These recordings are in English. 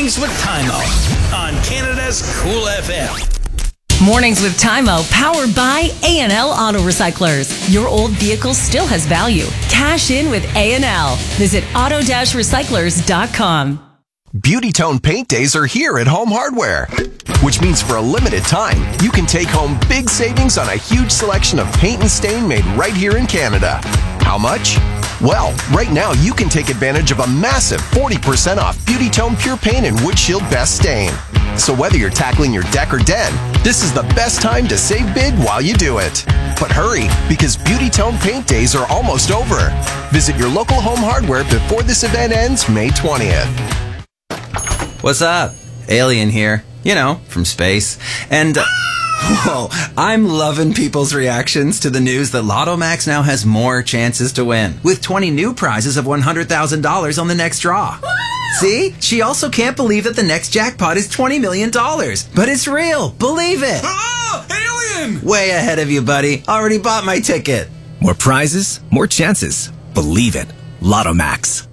Mornings with Tymo on Canada's Cool FM. Mornings with Tymo, powered by A&L Auto Recyclers. Your old vehicle still has value. Cash in with A&L. Visit auto-recyclers.com. Beauty Tone Paint Days are here at Home Hardware, which means for a limited time, you can take home big savings on a huge selection of paint and stain made right here in Canada. How much? Well, right now you can take advantage of a massive 40% off Beauty Tone Pure Paint and Wood Shield Best Stain. So whether you're tackling your deck or den, this is the best time to save big while you do it. But hurry, because Beauty Tone Paint Days are almost over. Visit your local Home Hardware before this event ends May 20th. What's up? Alien here. You know, from space. And, whoa, I'm loving people's reactions to the news that Lotto Max now has more chances to win, with 20 new prizes of $100,000 on the next draw. See? She also can't believe that the next jackpot is $20 million. But it's real. Believe it. Alien! Way ahead of you, buddy. Already bought my ticket. More prizes, more chances. Believe it. Lotto Max.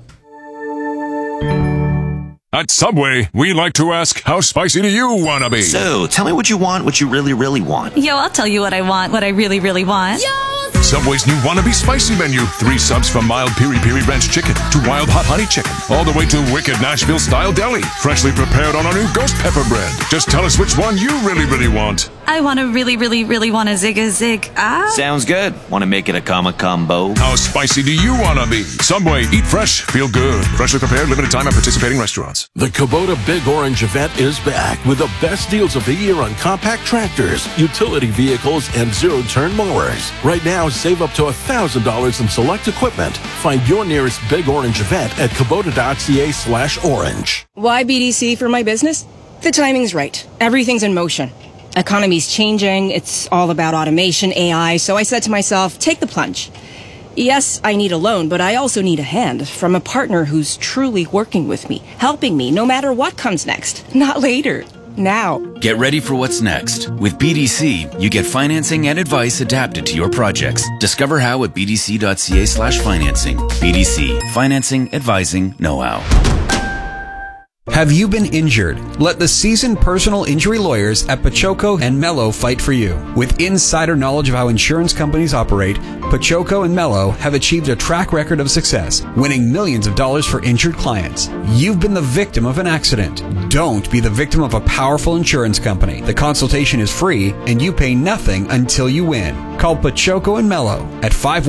At Subway, we like to ask, how spicy do you want to be? So, tell me what you want, what you really, really want. Yo, I'll tell you what I want, what I really, really want. Yo! Subway's new Wannabe Spicy menu. 3 subs from mild piri-piri ranch chicken to wild hot honey chicken, all the way to wicked Nashville-style deli, freshly prepared on our new ghost pepper bread. Just tell us which one you really, really want. I want to really, really, really want a zig. Sounds good. Want to make it a combo? How spicy do you want to be? Subway, eat fresh, feel good. Freshly prepared, limited time at participating restaurants. The Kubota Big Orange event is back with the best deals of the year on compact tractors, utility vehicles, and zero-turn mowers. Right now, save up to $1,000 in select equipment. Find your nearest Big Orange event at Kubota.ca/orange. Why BDC for my business? The timing's right. Everything's in motion. Economy's changing. It's all about automation, AI. So I said to myself, take the plunge. Yes, I need a loan, but I also need a hand from a partner who's truly working with me, helping me no matter what comes next. Not later. Now. Get ready for what's next. With BDC, you get financing and advice adapted to your projects. Discover how at bdc.ca/financing. BDC. Financing, advising, know-how. Have you been injured? Let the seasoned personal injury lawyers at Pachoco and Mello fight for you. With insider knowledge of how insurance companies operate, Pachoco and Mello have achieved a track record of success, winning millions of dollars for injured clients. You've been the victim of an accident. Don't be the victim of a powerful insurance company. The consultation is free and you pay nothing until you win. Call Pachoco and Mello at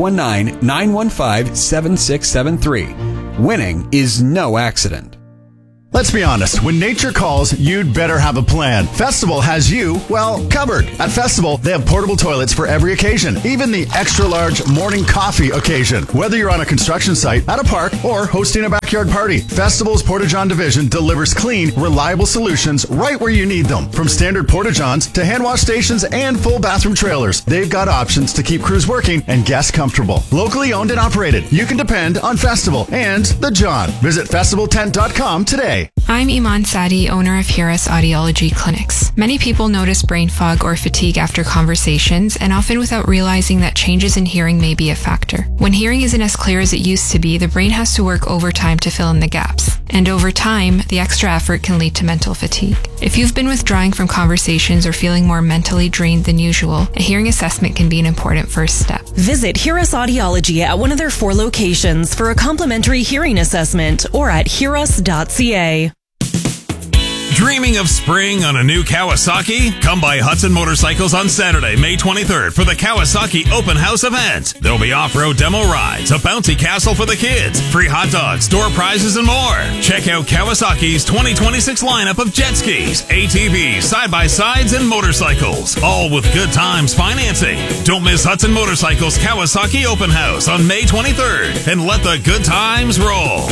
519-915-7673. Winning is no accident. Let's be honest, when nature calls, you'd better have a plan. Festival has you, well, covered. At Festival, they have portable toilets for every occasion, even the extra-large morning coffee occasion. Whether you're on a construction site, at a park, or hosting a backyard party, Festival's Porta-John division delivers clean, reliable solutions right where you need them. From standard Porta-Johns to hand wash stations and full bathroom trailers, they've got options to keep crews working and guests comfortable. Locally owned and operated, you can depend on Festival and the John. Visit festivaltent.com today. I'm Iman Sadi, owner of Hiras Audiology Clinics. Many people notice brain fog or fatigue after conversations, and often without realizing that changes in hearing may be a factor. When hearing isn't as clear as it used to be, the brain has to work overtime to fill in the gaps. And over time, the extra effort can lead to mental fatigue. If you've been withdrawing from conversations or feeling more mentally drained than usual, a hearing assessment can be an important first step. Visit Hiras Audiology at one of their 4 locations for a complimentary hearing assessment or at hiras.ca. Dreaming of spring on a new Kawasaki? Come by Hudson Motorcycles on Saturday, May 23rd for the Kawasaki Open House event. There'll be off-road demo rides, a bouncy castle for the kids, free hot dogs, store prizes, and more. Check out Kawasaki's 2026 lineup of jet skis, ATVs, side-by-sides, and motorcycles, all with good times financing. Don't miss Hudson Motorcycles Kawasaki Open House on May 23rd and let the good times roll.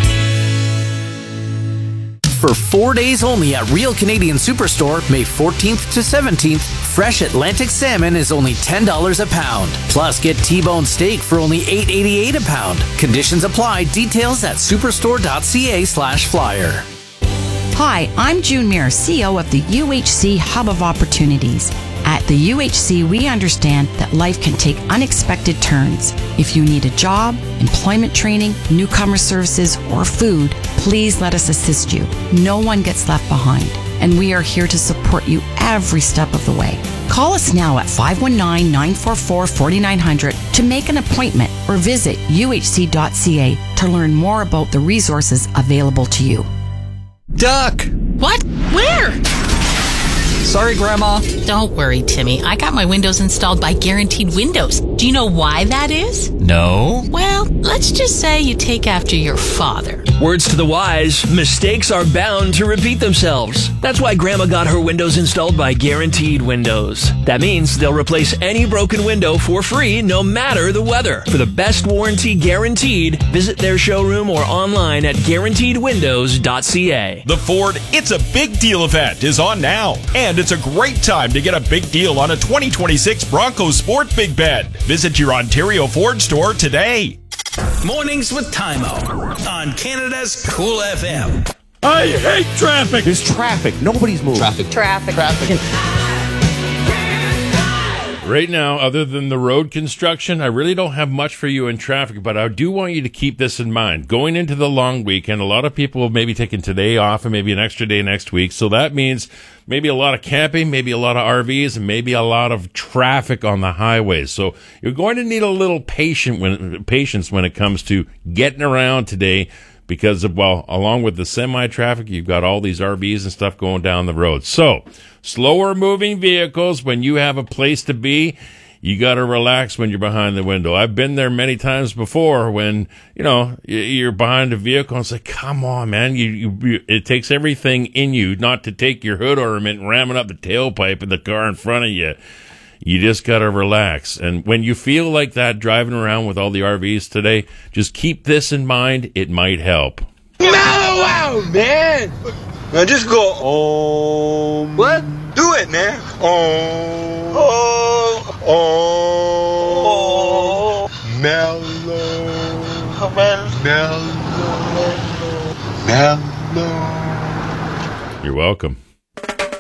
For 4 days only at Real Canadian Superstore, May 14th to 17th, fresh Atlantic salmon is only $10 a pound. Plus, get T-bone steak for only $8.88 a pound. Conditions apply. Details at superstore.ca/flyer. Hi, I'm June Muir, CEO of the UHC Hub of Opportunities. At the UHC, we understand that life can take unexpected turns. If you need a job, employment training, newcomer services, or food, please let us assist you. No one gets left behind, and we are here to support you every step of the way. Call us now at 519-944-4900 to make an appointment or visit uhc.ca to learn more about the resources available to you. Duck! What? Where? Sorry, Grandma. Don't worry, Timmy. I got my windows installed by Guaranteed Windows. Do you know why that is? No. Well, let's just say you take after your father. Words to the wise, mistakes are bound to repeat themselves. That's why Grandma got her windows installed by Guaranteed Windows. That means they'll replace any broken window for free, no matter the weather. For the best warranty guaranteed, visit their showroom or online at guaranteedwindows.ca. The Ford It's a Big Deal event is on now, and it's a great time to get a big deal on a 2026 Bronco Sport Big Bed. Visit your Ontario Ford store today. Mornings with Tymo on Canada's Cool FM. I hate traffic. There's traffic. Nobody's moving. Traffic. Right now, other than the road construction, I really don't have much for you in traffic, but I do want you to keep this in mind. Going into the long weekend, a lot of people have maybe taken today off and maybe an extra day next week. So that means maybe a lot of camping, maybe a lot of RVs, and maybe a lot of traffic on the highways. So you're going to need a little patience when it comes to getting around today, because of, well, along with the semi-traffic, you've got all these RVs and stuff going down the road. So, slower moving vehicles, when you have a place to be, you got to relax when you're behind the window. I've been there many times before when, you know, you're behind a vehicle and it's like, come on, man. It takes everything in you not to take your hood ornament and ram it up the tailpipe of the car in front of you. You just got to relax. And when you feel like that driving around with all the RVs today, just keep this in mind. It might help. Mellow out, man. Now just go, What? Do it, man. Mellow. You're welcome.